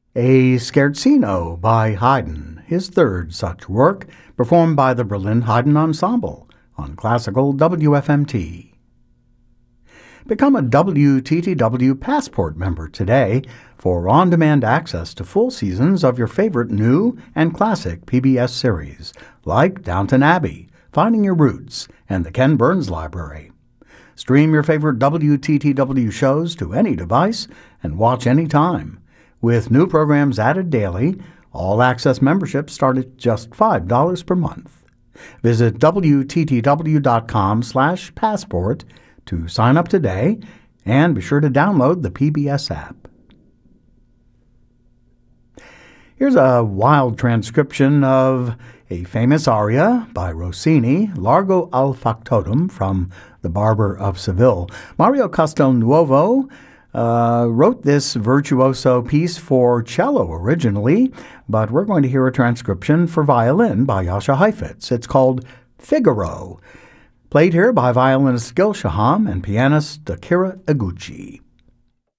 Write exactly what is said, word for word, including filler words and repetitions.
A Scherzino by Haydn, his third such work, performed by the Berlin Haydn Ensemble on Classical W F M T. Become a W T T W Passport member today for on-demand access to full seasons of your favorite new and classic P B S series, like Downton Abbey, Finding Your Roots, and the Ken Burns Library. Stream your favorite W T T W shows to any device and watch anytime. With new programs added daily, all-access memberships start at just five dollars per month. Visit W T T W dot com slash passport to sign up today, and be sure to download the P B S app. Here's a wild transcription of a famous aria by Rossini, Largo al Factotum, from The Barber of Seville. Mario Castelnuovo uh, wrote this virtuoso piece for cello originally, but we're going to hear a transcription for violin by Jascha Heifetz. It's called Figaro, played here by violinist Gil Shaham and pianist Akira Iguchi.